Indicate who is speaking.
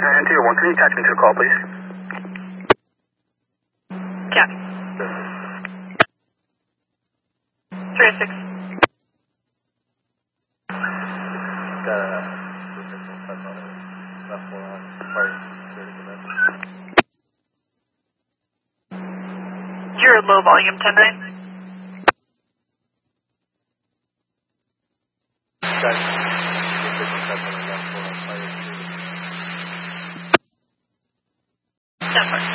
Speaker 1: Interior 1, can you attach me to the call, please?
Speaker 2: Copy. 306. You're low volume, 10-9. That's fine.